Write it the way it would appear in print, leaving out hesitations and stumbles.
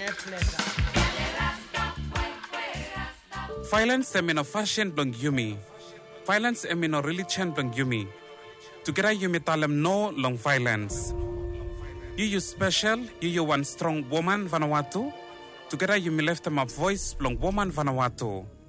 Violence emino fashion blong yumi. Violence emino religion blong yumi. Together yumi talem no long violence. You special, you one strong woman Vanuatu. Together you left them a voice long woman Vanuatu.